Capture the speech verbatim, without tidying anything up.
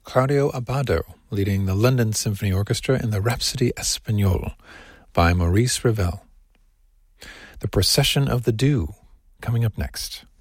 Claudio Abbado leading the London Symphony Orchestra in the Rhapsody Espagnole by Maurice Ravel. The Procession of the Dew, coming up next.